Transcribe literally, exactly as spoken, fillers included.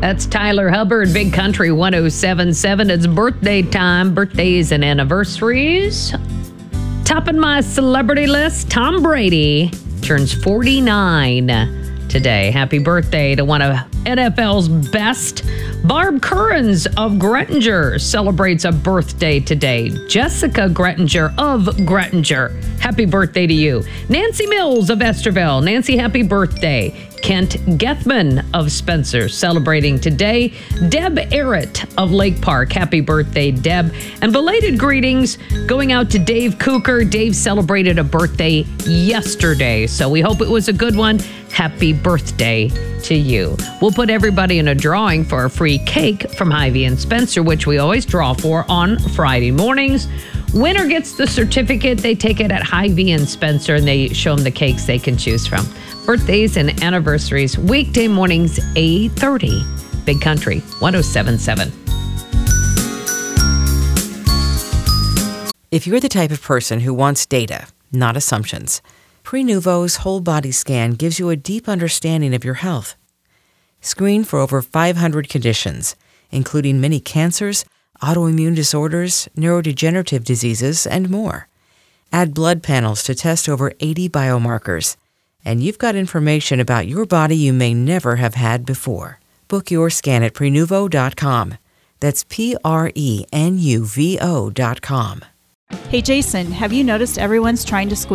That's Tyler Hubbard, Big Country one oh seven point seven. It's birthday time, birthdays and anniversaries. Topping my celebrity list, Tom Brady turns forty-nine today. Happy birthday to one of N F L's best. Barb Currens of Grettinger celebrates a birthday today. Jessica Grettinger of Grettinger. Happy birthday to you. Nancy Mills of Esterville. Nancy, happy birthday. Kent Gethman of Spencer celebrating today. Deb Arrett of Lake Park. Happy birthday, Deb. And belated greetings going out to Dave Cooker. Dave celebrated a birthday yesterday, so we hope it was a good one. Happy birthday to you. We'll put everybody in a drawing for a free cake from Hy-Vee and Spencer, which we always draw for on Friday mornings. Winner gets the certificate. They take it at Hy-Vee and Spencer, and they show them the cakes they can choose from. Birthdays and anniversaries, weekday mornings, eight thirty. Big Country one oh seven point seven. If you're the type of person who wants data, not assumptions, Prenuvo's whole body scan gives you a deep understanding of your health. Screen for over five hundred conditions, including many cancers, autoimmune disorders, neurodegenerative diseases, and more. Add blood panels to test over eighty biomarkers, and you've got information about your body you may never have had before. Book your scan at Prenuvo dot com. That's P R E N U V O dot com. Hey Jason, have you noticed everyone's trying to squeeze